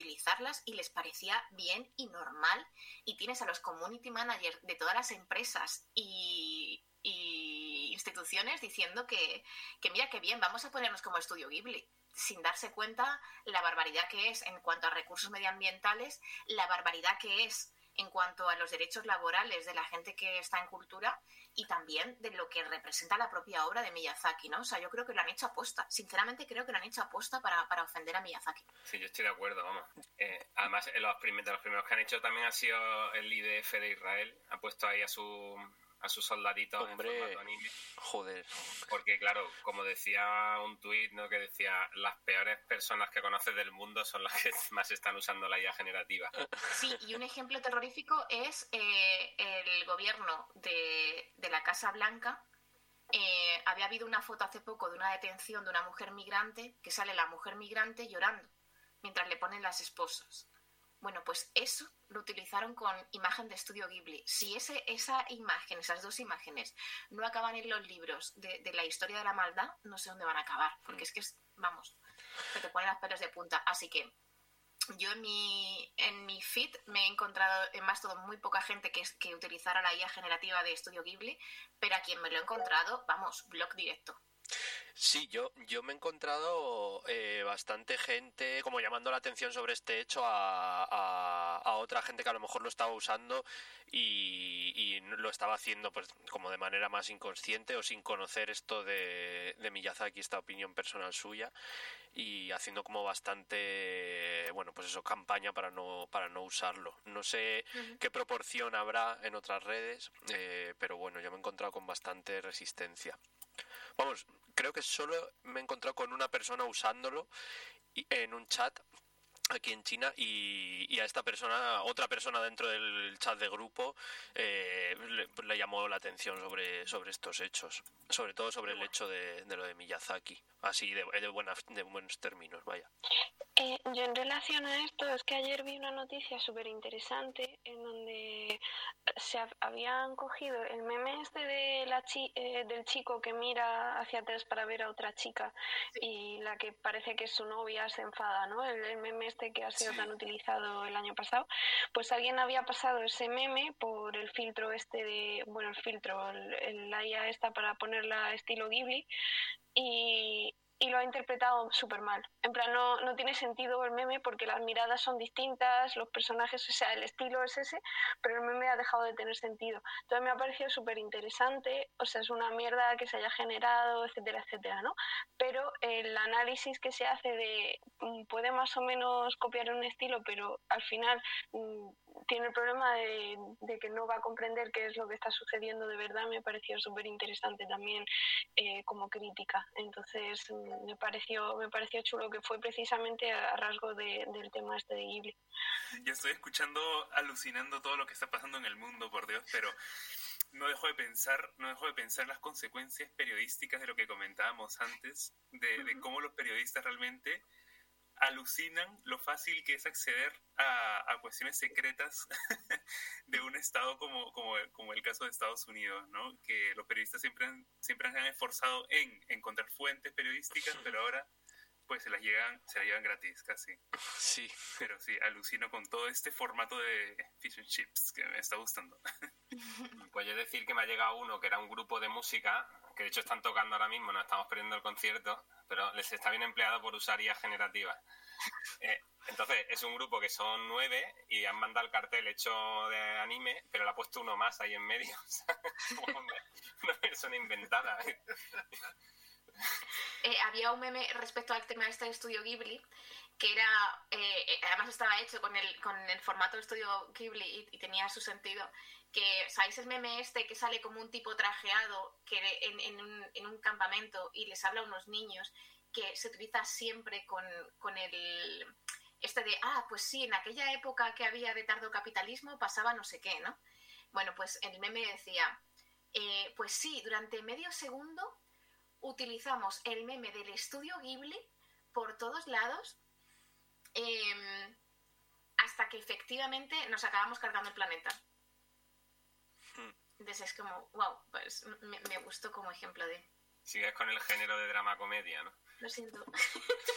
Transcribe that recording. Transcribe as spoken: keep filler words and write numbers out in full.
utilizarlas y les parecía bien y normal, y tienes a los community managers de todas las empresas y, y instituciones diciendo que, que mira qué bien, vamos a ponernos como Estudio Ghibli, sin darse cuenta la barbaridad que es en cuanto a recursos medioambientales, la barbaridad que es en cuanto a los derechos laborales de la gente que está en cultura y también de lo que representa la propia obra de Miyazaki, ¿no? O sea, yo creo que lo han hecho aposta. Sinceramente creo que lo han hecho aposta para, para ofender a Miyazaki. Sí, yo estoy de acuerdo, vamos. Eh, además, los primeros, de los primeros que han hecho también ha sido el I D F de Israel. Ha puesto ahí a su... a sus soldaditos. Hombre, en formato anime. Joder. Porque claro, como decía un tuit, ¿no?, que decía, las peores personas que conoces del mundo son las que más están usando la I A generativa. Sí, y un ejemplo terrorífico es eh, el gobierno de, de la Casa Blanca. Eh, había habido una foto hace poco de una detención de una mujer migrante, que sale la mujer migrante llorando mientras le ponen las esposas. Bueno, pues eso lo utilizaron con imagen de Estudio Ghibli. Si ese, esa imagen, esas dos imágenes, no acaban en los libros de, de la historia de la maldad, no sé dónde van a acabar. Porque es que, es, vamos, que te ponen las pelos de punta. Así que yo en mi, en mi feed me he encontrado, en más todo, muy poca gente que, que utilizara la I A generativa de Estudio Ghibli, pero a quien me lo he encontrado, vamos, blog directo. Sí, yo, yo me he encontrado eh, bastante gente como llamando la atención sobre este hecho a, a, a otra gente que a lo mejor lo estaba usando y, y lo estaba haciendo pues como de manera más inconsciente o sin conocer esto de, de Miyazaki, esta opinión personal suya, y haciendo como bastante, bueno, pues eso, campaña para no para no usarlo. No sé uh-huh. qué proporción habrá en otras redes, eh, pero bueno, yo me he encontrado con bastante resistencia. Vamos, creo que solo me he encontrado con una persona usándolo en un chat aquí en China y, y a esta persona, otra persona dentro del chat de grupo, eh, le, le llamó la atención sobre, sobre estos hechos, sobre todo sobre el hecho de, de lo de Miyazaki, así de, de, buenas, de buenos términos, vaya. Eh, yo en relación a esto, es que ayer vi una noticia súper interesante en donde se ha, habían cogido el meme este de la chi, eh, del chico que mira hacia atrás para ver a otra chica sí. y la que parece que es su novia se enfada, ¿no? El, el meme este que ha sido sí. tan utilizado el año pasado, pues alguien había pasado ese meme por el filtro este de, bueno, el filtro, el, el, la I A esta para ponerla estilo Ghibli y... y lo ha interpretado súper mal. En plan, no, no tiene sentido el meme porque las miradas son distintas, los personajes, o sea, el estilo es ese, pero el meme ha dejado de tener sentido. Entonces me ha parecido súper interesante, o sea, es una mierda que se haya generado, etcétera, etcétera, ¿no? Pero el análisis que se hace de, puede más o menos copiar un estilo, pero al final mmm, tiene el problema de, de que no va a comprender qué es lo que está sucediendo de verdad, me ha parecido súper interesante también eh, como crítica. Entonces me pareció me pareció chulo que fue precisamente a rasgo de, del tema este de Ghibli. Yo estoy escuchando, alucinando todo lo que está pasando en el mundo, por Dios, pero no dejo de pensar, no dejo de pensar las consecuencias periodísticas de lo que comentábamos antes, de, de cómo los periodistas realmente alucinan lo fácil que es acceder a, a cuestiones secretas de un estado como, como, como el caso de Estados Unidos, ¿no? Que los periodistas siempre han, siempre han esforzado en encontrar fuentes periodísticas, pero ahora pues se las llegan, se las llevan gratis casi. Sí. Pero sí, alucino con todo este formato de fish and chips que me está gustando. Pues yo decir que me ha llegado uno que era un grupo de música, que de hecho están tocando ahora mismo, nos estamos perdiendo el concierto, pero les está bien empleado por usar I A generativa. Eh, entonces, es un grupo que son nueve y han mandado el cartel hecho de anime, pero le ha puesto uno más ahí en medio. Como una, una persona inventada. Eh, había un meme respecto al tema de este Estudio Ghibli que era, eh, además estaba hecho con el, con el formato de Estudio Ghibli y, y tenía su sentido, que ¿sabéis el meme este que sale como un tipo trajeado que en, en, un, en un campamento y les habla a unos niños, que se utiliza siempre con, con el este de, ah, pues sí, en aquella época que había de tardocapitalismo pasaba no sé qué, ¿no? Bueno, pues el meme decía, eh, pues sí, durante medio segundo utilizamos el meme del Estudio Ghibli por todos lados eh, hasta que efectivamente nos acabamos cargando el planeta. Entonces es como, wow, pues me, me gustó como ejemplo de... Sigues con el género de drama-comedia, ¿no? Lo siento.